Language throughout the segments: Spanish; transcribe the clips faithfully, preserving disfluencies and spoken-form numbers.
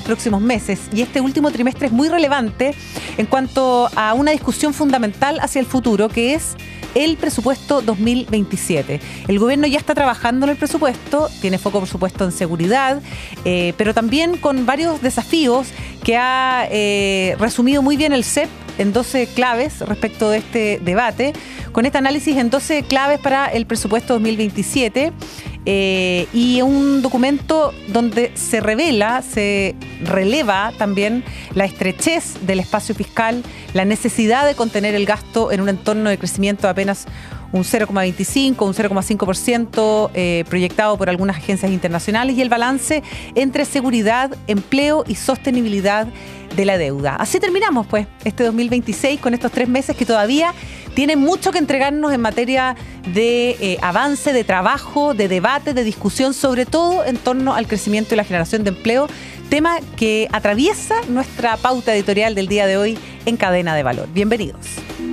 próximos meses y este último trimestre es muy relevante en cuanto a una discusión fundamental hacia el futuro, que es el presupuesto dos mil veintisiete. El gobierno ya está trabajando en el presupuesto, tiene foco por supuesto en seguridad, eh, pero también con varios desafíos que ha eh, resumido muy bien el C E P en doce claves respecto de este debate, con este análisis en doce claves para el presupuesto dos mil veintisiete. Eh, y un documento donde se revela, se releva también la estrechez del espacio fiscal, la necesidad de contener el gasto en un entorno de crecimiento de apenas un cero coma veinticinco, un cero coma cinco por ciento eh, proyectado por algunas agencias internacionales, y el balance entre seguridad, empleo y sostenibilidad de la deuda. Así terminamos pues este dos mil veintiséis con estos tres meses que todavía tienen mucho que entregarnos en materia de eh, avance, de trabajo, de debate, de discusión, sobre todo en torno al crecimiento y la generación de empleo, tema que atraviesa nuestra pauta editorial del día de hoy en Cadena de Valor. Bienvenidos.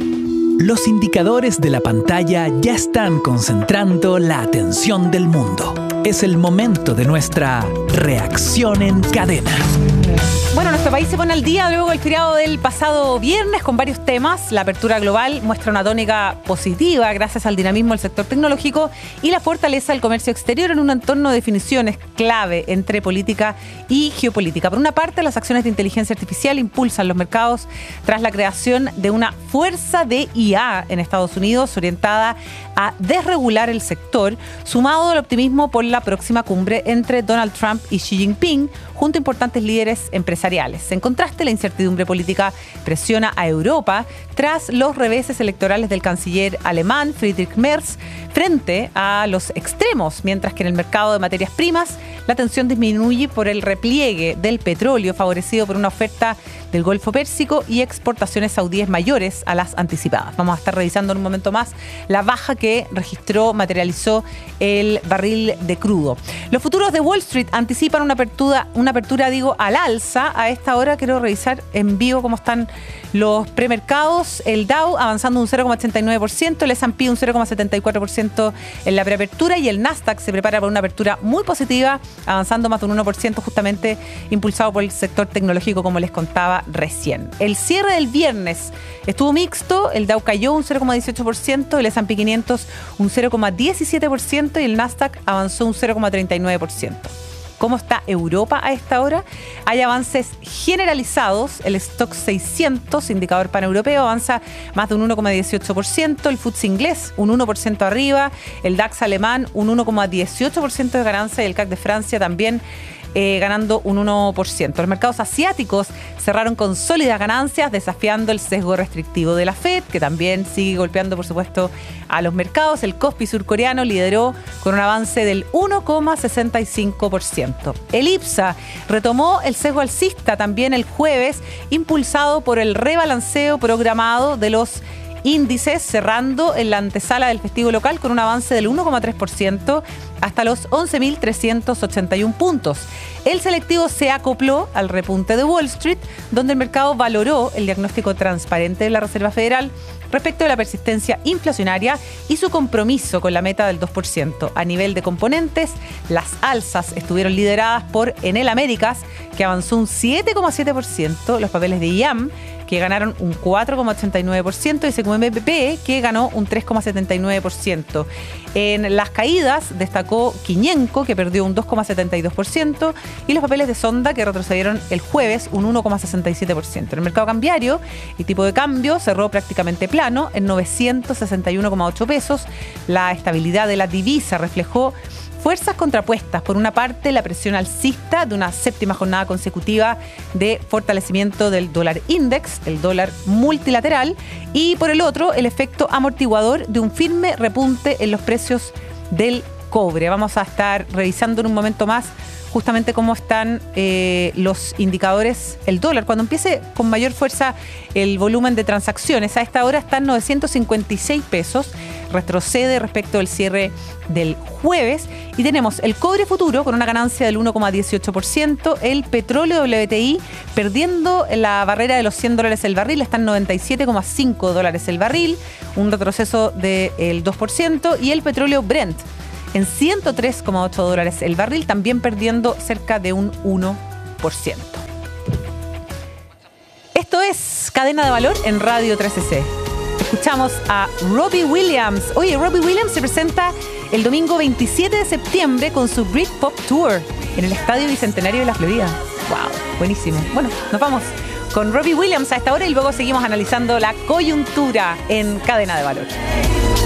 Los indicadores de la pantalla ya están concentrando la atención del mundo. Es el momento de nuestra reacción en cadena. Bueno, nuestro país se pone al día luego del feriado del pasado viernes con varios temas. La apertura global muestra una tónica positiva gracias al dinamismo del sector tecnológico y la fortaleza del comercio exterior en un entorno de definiciones clave entre política y geopolítica. Por una parte, las acciones de inteligencia artificial impulsan los mercados tras la creación de una fuerza de I A en Estados Unidos orientada a desregular el sector, sumado al optimismo por la próxima cumbre entre Donald Trump y Xi Jinping, junto a importantes líderes empresariales. En contraste, la incertidumbre política presiona a Europa tras los reveses electorales del canciller alemán Friedrich Merz frente a los extremos, mientras que en el mercado de materias primas la tensión disminuye por el repliegue del petróleo favorecido por una oferta del Golfo Pérsico y exportaciones saudíes mayores a las anticipadas. Vamos a estar revisando en un momento más la baja que registró, materializó el barril de crudo. Los futuros de Wall Street anticipan una apertura, una apertura, digo, al alza. A esta hora quiero revisar en vivo cómo están los premercados. El Dow avanzando un cero coma ochenta y nueve por ciento, el S and P un cero coma setenta y cuatro por ciento en la preapertura y el Nasdaq se prepara para una apertura muy positiva, avanzando más de un uno por ciento, justamente impulsado por el sector tecnológico, como les contaba recién. El cierre del viernes estuvo mixto, el Dow cayó un cero coma dieciocho por ciento, el S and P quinientos un cero coma diecisiete por ciento y el Nasdaq avanzó un cero coma treinta y nueve por ciento. ¿Cómo está Europa a esta hora? Hay avances generalizados. El Stock seiscientos, indicador paneuropeo, avanza más de un uno coma dieciocho por ciento. El F T S E inglés, un uno por ciento arriba. El DAX alemán, un uno coma dieciocho por ciento de ganancia. Y el C A C de Francia también eh, ganando un uno por ciento. Los mercados asiáticos cerraron con sólidas ganancias, desafiando el sesgo restrictivo de la Fed, que también sigue golpeando, por supuesto, a los mercados. El Kospi surcoreano lideró con un avance del uno coma sesenta y cinco por ciento. El IPSA retomó el sesgo alcista también el jueves, impulsado por el rebalanceo programado de los índices, cerrando en la antesala del festivo local con un avance del uno coma tres por ciento hasta los once mil trescientos ochenta y uno puntos. El selectivo se acopló al repunte de Wall Street, donde el mercado valoró el diagnóstico transparente de la Reserva Federal respecto de la persistencia inflacionaria y su compromiso con la meta del dos por ciento. A nivel de componentes, las alzas estuvieron lideradas por Enel Américas, que avanzó un siete coma siete por ciento, los papeles de I A M, que ganaron un cuatro coma ochenta y nueve por ciento, y S Q M B P, que ganó un tres coma setenta y nueve por ciento. En las caídas destacó Quiñenco, que perdió un dos coma setenta y dos por ciento, y los papeles de Sonda, que retrocedieron el jueves un uno coma sesenta y siete por ciento. En el mercado cambiario, el tipo de cambio cerró prácticamente plano en novecientos sesenta y uno coma ocho pesos. La estabilidad de la divisa reflejó fuerzas contrapuestas. Por una parte, la presión alcista de una séptima jornada consecutiva de fortalecimiento del dólar index, el dólar multilateral, y por el otro, el efecto amortiguador de un firme repunte en los precios del cobre. Vamos a estar revisando en un momento más justamente cómo están eh, los indicadores, el dólar, cuando empiece con mayor fuerza el volumen de transacciones. A esta hora están novecientos cincuenta y seis pesos, retrocede respecto del cierre del jueves, y tenemos el cobre futuro con una ganancia del uno coma dieciocho por ciento, el petróleo W T I perdiendo la barrera de los cien dólares el barril, está en noventa y siete coma cinco dólares el barril, un retroceso del dos por ciento, y el petróleo Brent en ciento tres coma ocho dólares el barril, también perdiendo cerca de un uno por ciento. Esto es Cadena de Valor en Radio tres C C. Escuchamos a Robbie Williams. Oye, Robbie Williams se presenta el domingo veintisiete de septiembre con su Britpop Tour en el Estadio Bicentenario de la Florida. ¡Wow! Buenísimo. Bueno, nos vamos con Robbie Williams a esta hora y luego seguimos analizando la coyuntura en Cadena de Valor.